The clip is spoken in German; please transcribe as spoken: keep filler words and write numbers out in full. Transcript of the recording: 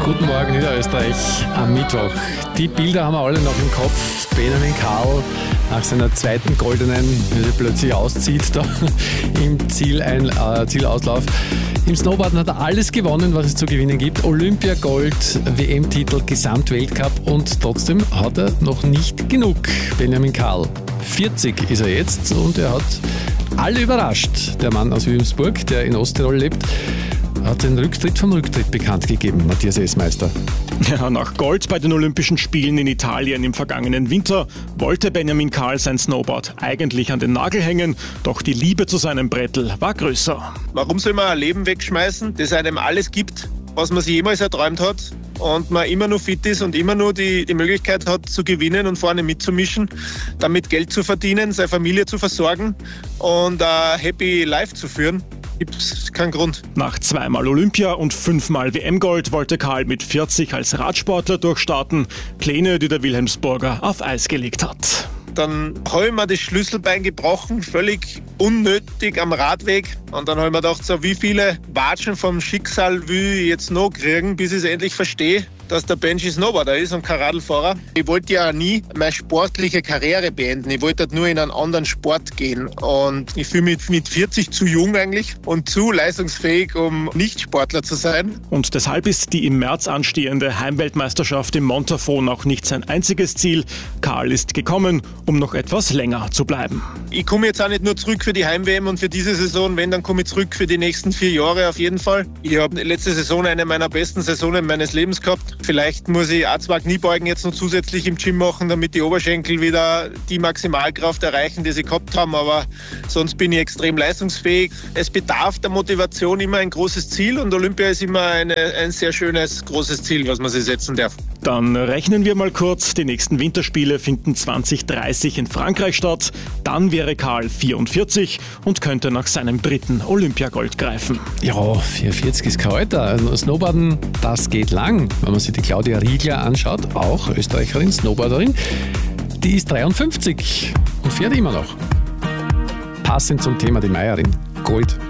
Guten Morgen, Niederösterreich am Mittwoch. Die Bilder haben wir alle noch im Kopf. Benjamin Karl nach seiner zweiten goldenen, wie er plötzlich auszieht da im Zielein, äh, Zielauslauf. Im Snowboarden hat er alles gewonnen, was es zu gewinnen gibt. Olympiagold, W M-Titel, Gesamtweltcup und trotzdem hat er noch nicht genug. Benjamin Karl. vierzig ist er jetzt und er hat alle überrascht. Der Mann aus Wilhelmsburg, der in Osttirol lebt, hat den Rücktritt vom Rücktritt bekannt gegeben, Matthias Esmeister. Ja, nach Gold bei den Olympischen Spielen in Italien im vergangenen Winter wollte Benjamin Karl sein Snowboard eigentlich an den Nagel hängen, doch die Liebe zu seinem Brettel war größer. Warum soll man ein Leben wegschmeißen, das einem alles gibt, was man sich jemals erträumt hat und man immer nur fit ist und immer nur die, die Möglichkeit hat zu gewinnen und vorne mitzumischen, damit Geld zu verdienen, seine Familie zu versorgen und ein happy life zu führen? Gibt es keinen Grund. Nach zweimal Olympia und fünfmal W M-Gold wollte Karl mit vierzig als Radsportler durchstarten. Pläne, die der Wilhelmsburger auf Eis gelegt hat. Dann habe ich mir das Schlüsselbein gebrochen, völlig unnötig am Radweg. Und dann habe ich mir gedacht, so wie viele Watschen vom Schicksal will ich jetzt noch kriegen, bis ich es endlich verstehe, dass der Benji Snowboarder ist und kein Radlfahrer. Ich wollte ja nie meine sportliche Karriere beenden. Ich wollte nur in einen anderen Sport gehen. Und ich fühle mich mit vierzig zu jung eigentlich und zu leistungsfähig, um nicht Sportler zu sein. Und deshalb ist die im März anstehende Heimweltmeisterschaft im Montafon auch nicht sein einziges Ziel. Karl ist gekommen, um noch etwas länger zu bleiben. Ich komme jetzt auch nicht nur zurück für die Heim-W M und für diese Saison. Wenn, dann komme ich zurück für die nächsten vier Jahre auf jeden Fall. Ich habe letzte Saison eine meiner besten Saisonen meines Lebens gehabt. Vielleicht muss ich auch zwei Kniebeugen jetzt noch zusätzlich im Gym machen, damit die Oberschenkel wieder die Maximalkraft erreichen, die sie gehabt haben. Aber sonst bin ich extrem leistungsfähig. Es bedarf der Motivation immer ein großes Ziel und Olympia ist immer eine, ein sehr schönes, großes Ziel, was man sich setzen darf. Dann rechnen wir mal kurz. Die nächsten Winterspiele finden zwanzig dreißig in Frankreich statt. Dann wäre Karl vierundvierzig und könnte nach seinem dritten Olympiagold greifen. Ja, vierundvierzig ist kein Alter. Snowboarden, das geht lang. Wenn man sich die Claudia Riegler anschaut, auch Österreicherin, Snowboarderin, die ist dreiundfünfzig und fährt immer noch. Passend zum Thema die Meierin. Gold.